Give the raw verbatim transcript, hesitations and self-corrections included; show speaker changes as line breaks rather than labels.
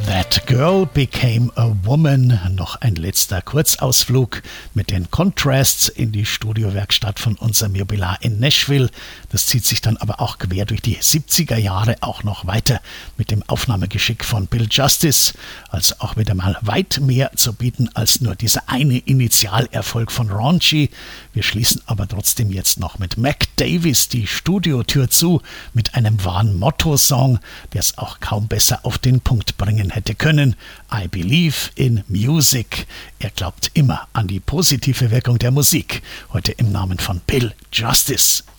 That Girl Became a Woman. Noch ein letzter Kurzausflug mit den Contrasts in die Studiowerkstatt von unserem Jubilar in Nashville. Das zieht sich dann aber auch quer durch die siebziger Jahre auch noch weiter mit dem Aufnahmegeschick von Bill Justice. Also auch wieder mal weit mehr zu bieten als nur dieser eine Initialerfolg von Raunchy. Wir schließen aber trotzdem jetzt noch mit Mac Davis die Studiotür zu mit einem wahren Motto-Song, der es auch kaum besser auf den Punkt bringen hätte können. I believe in music. Er glaubt immer an die positive Wirkung der Musik. Heute im Namen von Bill Justice.